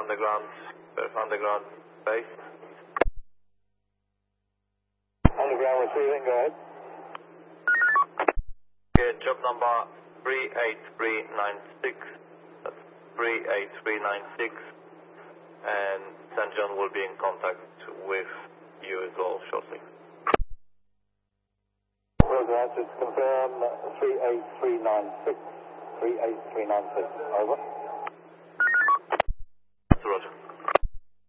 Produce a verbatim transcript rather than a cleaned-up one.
underground, Perth underground base. Underground receiving, go ahead. Okay, job number three eight three nine six. That's three eight three nine six. And Saint John will be in contact with you as well shortly. Roger, just confirm three eight three nine six. three eight three nine six, over.